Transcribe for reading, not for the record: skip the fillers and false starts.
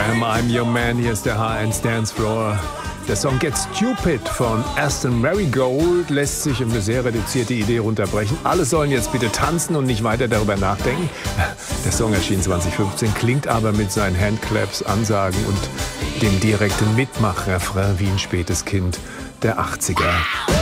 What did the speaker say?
Graham, I'm Your Man, hier ist der H1 Dance Floor. Der Song Get Stupid von Aston Marigold lässt sich um eine sehr reduzierte Idee runterbrechen. Alle sollen jetzt bitte tanzen und nicht weiter darüber nachdenken. Der Song erschien 2015, klingt aber mit seinen Handclaps, Ansagen und dem direkten Mitmachrefrain wie ein spätes Kind der 80er.